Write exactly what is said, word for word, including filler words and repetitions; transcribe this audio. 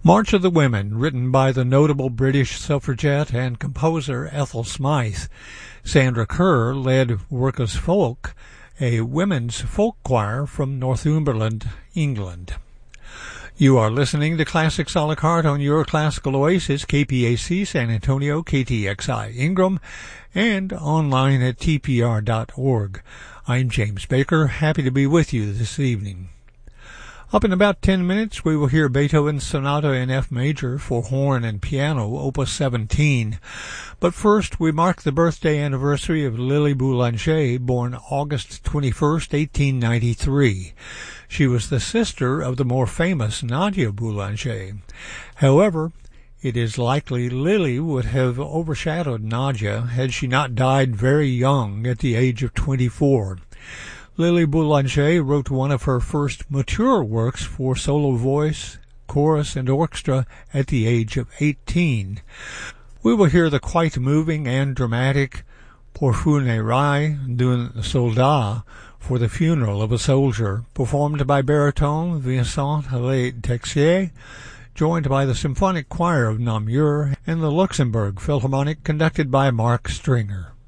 March of the Women, written by the notable British suffragette and composer Ethel Smythe. Sandra Kerr led Workers' Folk, a women's folk choir from Northumberland, England. You are listening to Classics a la carte on your classical oasis, K P A C San Antonio, K T X I Ingram, and online at T P R dot org. I'm James Baker, happy to be with you this evening. Up in about ten minutes, we will hear Beethoven's Sonata in F major for horn and piano, Opus seventeen. But first, we mark the birthday anniversary of Lily Boulanger, born August twenty-first, eighteen ninety-three. She was the sister of the more famous Nadia Boulanger. However, it is likely Lily would have overshadowed Nadia had she not died very young at the age of twenty-four. Lily Boulanger wrote one of her first mature works for solo voice, chorus, and orchestra at the age of eighteen. We will hear the quite moving and dramatic Pour funérailles d'un soldat, for the funeral of a soldier, performed by baritone Vincent Le Texier, joined by the Symphonic Choir of Namur and the Luxembourg Philharmonic, conducted by Mark Stringer.